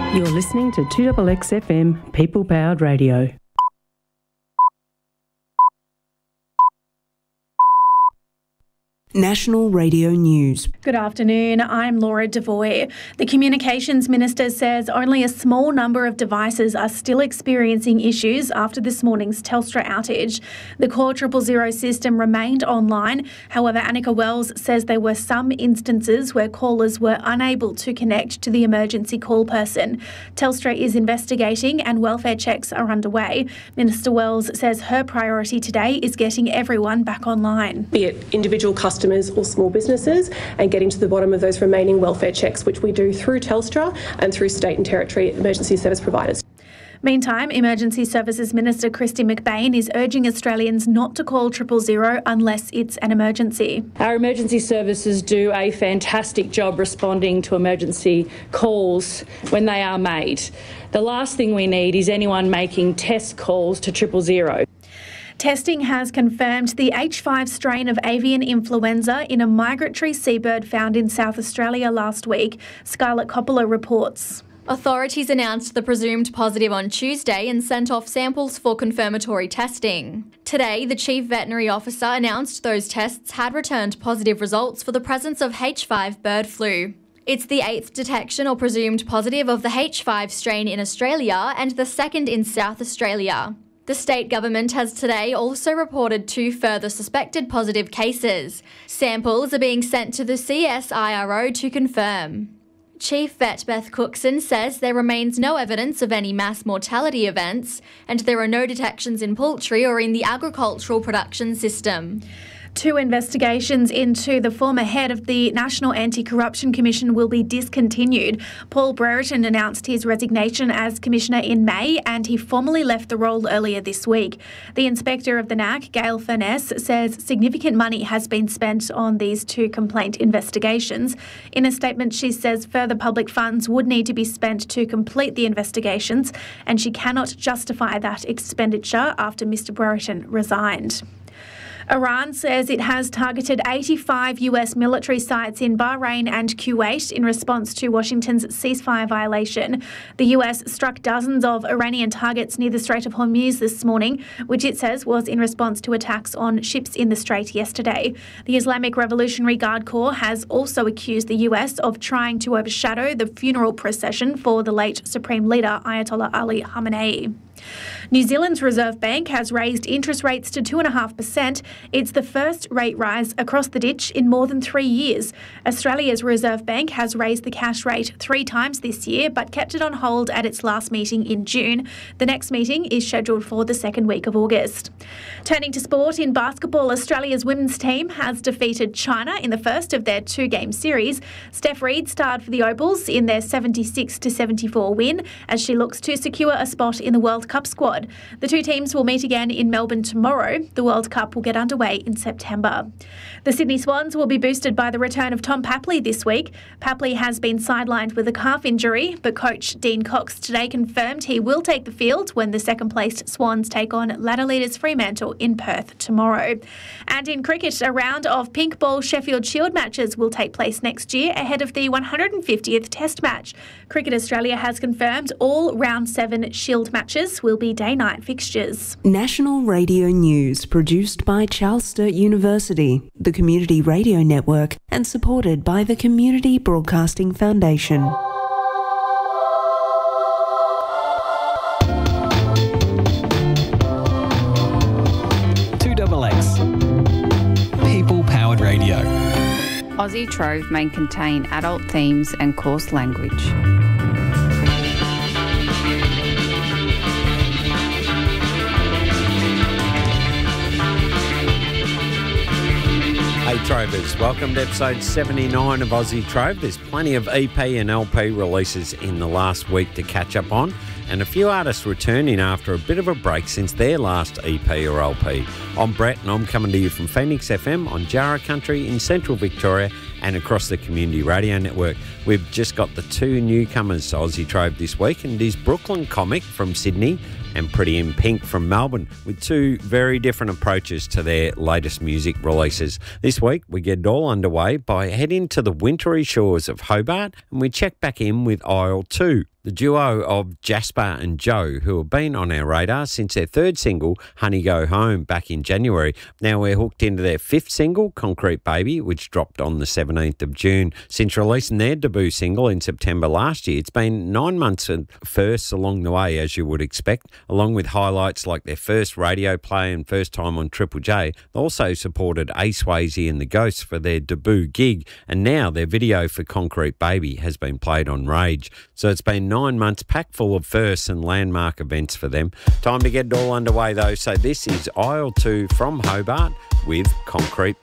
You're listening to 2XXFM People Powered Radio. National Radio News. Good afternoon, I'm Laura Devoy. The Communications Minister says only a small number of devices are still experiencing issues after this morning's Telstra outage. The Core 000 system remained online. However, Annika Wells says there were some instances where callers were unable to connect to the emergency call person. Telstra is investigating and welfare checks are underway. Minister Wells says her priority today is getting everyone back online. Be it individual customers or small businesses, and getting to the bottom of those remaining welfare checks, which we do through Telstra and through state and territory emergency service providers. Meantime, Emergency Services Minister Kristy McBain is urging Australians not to call 000 unless it's an emergency. Our emergency services do a fantastic job responding to emergency calls when they are made. The last thing we need is anyone making test calls to 000. Testing has confirmed the H5 strain of avian influenza in a migratory seabird found in South Australia last week. Scarlett Coppola reports. Authorities announced the presumed positive on Tuesday and sent off samples for confirmatory testing. Today, the Chief Veterinary Officer announced those tests had returned positive results for the presence of H5 bird flu. It's the 8th detection or presumed positive of the H5 strain in Australia and the second in South Australia. The state government has today also reported 2 further suspected positive cases. Samples are being sent to the CSIRO to confirm. Chief Vet Beth Cookson says there remains no evidence of any mass mortality events and there are no detections in poultry or in the agricultural production system. 2 investigations into the former head of the National Anti-Corruption Commission will be discontinued. Paul Brereton announced his resignation as Commissioner in May and he formally left the role earlier this week. The Inspector of the NAC, Gail Furness, says significant money has been spent on these 2 complaint investigations. In a statement, she says further public funds would need to be spent to complete the investigations and she cannot justify that expenditure after Mr Brereton resigned. Iran says it has targeted 85 US military sites in Bahrain and Kuwait in response to Washington's ceasefire violation. The US struck dozens of Iranian targets near the Strait of Hormuz this morning, which it says was in response to attacks on ships in the strait yesterday. The Islamic Revolutionary Guard Corps has also accused the US of trying to overshadow the funeral procession for the late Supreme Leader Ayatollah Ali Khamenei. New Zealand's Reserve Bank has raised interest rates to 2.5%. It's the first rate rise across the ditch in more than 3 years. Australia's Reserve Bank has raised the cash rate 3 times this year, but kept it on hold at its last meeting in June. The next meeting is scheduled for the second week of August. Turning to sport, in basketball, Australia's women's team has defeated China in the first of their 2-game series. Steph Reid starred for the Opals in their 76-74 win as she looks to secure a spot in the World Cup squad. The 2 teams will meet again in Melbourne tomorrow. The World Cup will get underway in September. The Sydney Swans will be boosted by the return of Tom Papley this week. Papley has been sidelined with a calf injury, but coach Dean Cox today confirmed he will take the field when the second-placed Swans take on ladder leaders Fremantle in Perth tomorrow. And in cricket, a round of pink ball Sheffield Shield matches will take place next year ahead of the 150th Test match. Cricket Australia has confirmed all round 7 Shield matches will be day-night fixtures. National Radio News, produced by Charles Sturt University, the Community Radio Network, and supported by the Community Broadcasting Foundation. People Powered Radio. Aussie Trove may contain adult themes and coarse language. Hey Trovers, welcome to episode 79 of Aussie Trove. There's plenty of EP and LP releases in the last week to catch up on, and a few artists returning after a bit of a break since their last EP or LP. I'm Brett and I'm coming to you from Phoenix FM on Jarrah Country in central Victoria and across the Community Radio Network. We've just got the two newcomers to Aussie Trove this week, and it is Brooklyn Comic from Sydney and Pretty in Pink from Melbourne, with two very different approaches to their latest music releases. This week, we get it all underway by heading to the wintry shores of Hobart, and we check back in with Aisle 2, the duo of Jasper and Joe, who have been on our radar since their third single, Honey Go Home, back in January. Now we're hooked into their fifth single, Concrete Baby, which dropped on the 17th of June. Since releasing their debut single in September last year, it's been 9 months of firsts along the way, as you would expect, along with highlights like their first radio play and first time on Triple J. They also supported Ace Swayze and the Ghosts for their debut gig, and now their video for Concrete Baby has been played on Rage. So it's been 9 months packed full of firsts and landmark events for them. Time to get it all underway though, so this is Aisle 2 from Hobart with Concrete